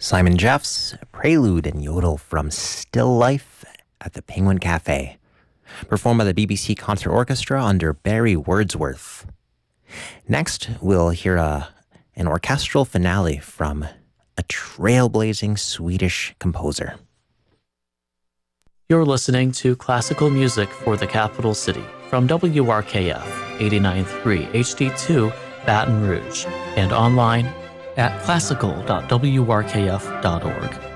Simon Jeffs, Prelude and Yodel from Still Life at the Penguin Cafe, performed by the BBC Concert Orchestra under Barry Wordsworth. Next, we'll hear an orchestral finale from a trailblazing Swedish composer. You're listening to Classical Music for the Capital City from WRKF 89.3 HD2 Baton Rouge and online at classical.wrkf.org.